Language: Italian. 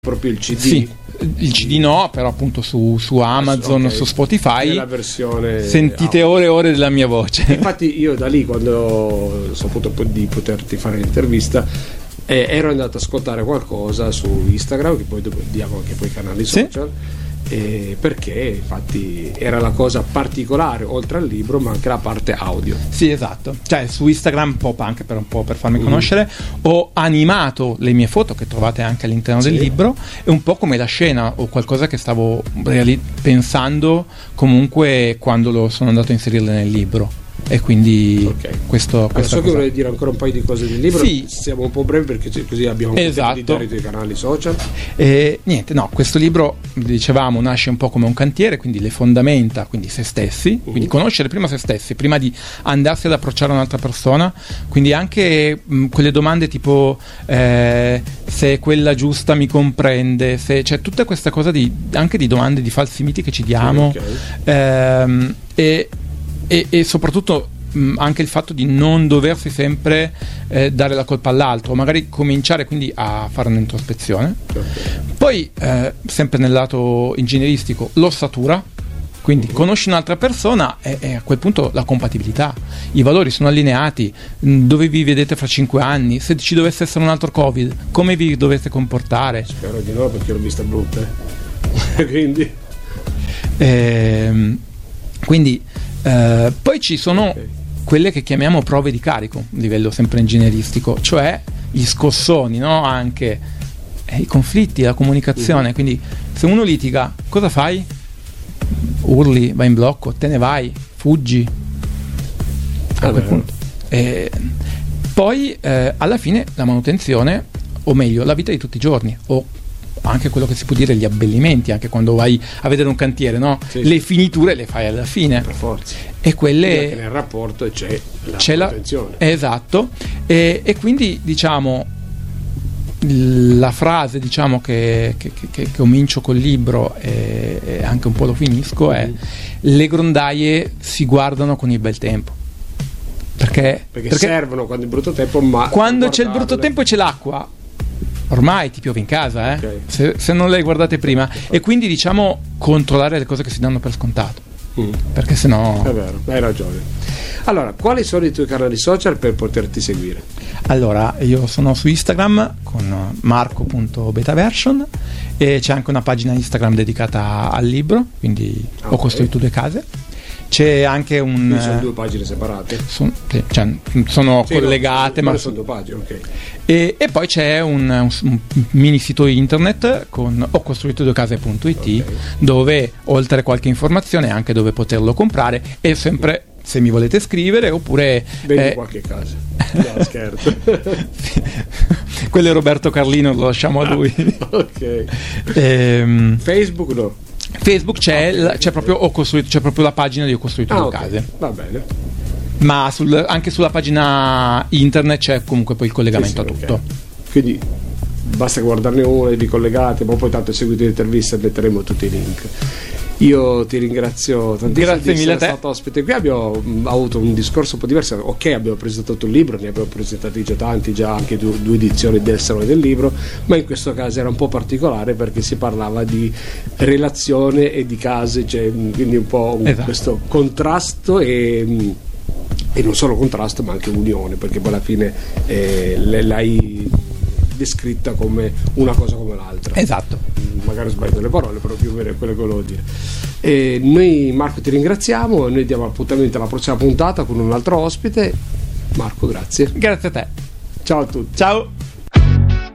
proprio il CD? Sì, il CD no, però appunto su Amazon, okay, su Spotify, nella versione sentite ore e ore della mia voce. Infatti io da lì, quando ho saputo di poterti fare l'intervista, ero andato ad ascoltare qualcosa su Instagram, che poi diamo anche poi i canali social, perché infatti era la cosa particolare, oltre al libro, ma anche la parte audio. Sì, esatto, cioè su Instagram anche per un po' per farmi conoscere ho animato le mie foto, che trovate anche all'interno del libro, e un po' come la scena o qualcosa che stavo pensando comunque quando sono andato a inserirle nel libro. E quindi questo so che vorrei dire ancora un paio di cose del libro. Sì. Siamo un po' brevi perché così abbiamo un po' di dare i tuoi canali social. Niente, no, questo libro, dicevamo, nasce un po' come un cantiere, quindi le fondamenta, quindi se stessi, quindi conoscere prima se stessi, prima di andarsi ad approcciare a un'altra persona, quindi anche quelle domande tipo se quella giusta mi comprende, cioè tutta questa cosa anche di domande, di falsi miti che ci diamo, e soprattutto anche il fatto di non doversi sempre dare la colpa all'altro, magari cominciare quindi a fare un'introspezione. Poi sempre nel lato ingegneristico, l'ossatura, quindi conosci un'altra persona e a quel punto la compatibilità, i valori sono allineati, dove vi vedete fra 5 anni, se ci dovesse essere un altro Covid, come vi dovete comportare. Spero di no, perché l'ho vista brutta. Quindi poi ci sono quelle che chiamiamo prove di carico a livello sempre ingegneristico, cioè gli scossoni, no? Anche i conflitti, la comunicazione. Quindi se uno litiga, cosa fai? Urli, vai in blocco, te ne vai, fuggi a quel punto. Poi alla fine la manutenzione, o meglio la vita di tutti i giorni, o anche quello che si può dire, gli abbellimenti, anche quando vai a vedere un cantiere, no? Le finiture le fai alla fine per forza, e quelle che nel rapporto c'è la manutenzione. Esatto, e quindi diciamo la frase, diciamo, che comincio col libro e anche un po' lo finisco è: le grondaie si guardano con il bel tempo, perché servono quando è brutto tempo, ma quando c'è il brutto tempo e c'è l'acqua, ormai ti piove in casa, se non le hai guardate prima. E quindi diciamo controllare le cose che si danno per scontato, perché sennò è vero, hai ragione. Allora, quali sono i tuoi canali social per poterti seguire? Allora, io sono su Instagram con marco.betaversion e c'è anche una pagina Instagram dedicata al libro, quindi ho costruito 2 case. C'è anche sono 2 pagine separate? Sono collegate, ma sono 2 pagine, e poi c'è un mini sito internet con hocostruito2case.it, dove oltre a qualche informazione anche dove poterlo comprare, e sempre se mi volete scrivere, oppure vendi qualche casa. No, scherzo. Quello è Roberto Carlino, lo lasciamo a lui. Facebook no? Facebook c'è proprio c'è proprio la pagina di Ho costruito 2 case. Va bene. Ma anche sulla pagina internet c'è comunque poi il collegamento a tutto. Quindi basta guardarne uno e vi collegate, ma poi tanto seguite l'intervista e metteremo tutti i link. Io ti ringrazio tantissimo. Grazie mille a te. Stato ospite qui. Abbiamo avuto un discorso un po' diverso. Abbiamo presentato un libro, ne abbiamo presentati già tanti, già anche 2 edizioni del Salone del Libro, ma in questo caso era un po' particolare perché si parlava di relazione e di case, cioè, quindi un po' questo contrasto e non solo contrasto ma anche unione, perché poi alla fine l'hai descritta come una cosa come l'altra. Esatto. Magari ho sbagliato le parole, però più o meno è quello che volevo dire. E noi, Marco, ti ringraziamo e noi diamo appuntamento alla prossima puntata con un altro ospite. Marco, grazie. Grazie a te. Ciao a tutti. Ciao.